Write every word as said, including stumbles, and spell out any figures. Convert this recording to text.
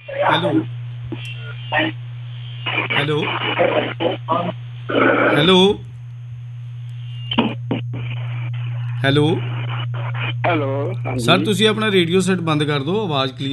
hello hello hello hello hello sir ਹਾਂਜੀ ਤੁਸੀਂ ਆਪਣਾ ਰੇਡੀਓ ਸੈੱਟ ਬੰਦ ਕਰ ਦਿਓ, ਆਵਾਜ਼ ਕਲੀਅਰ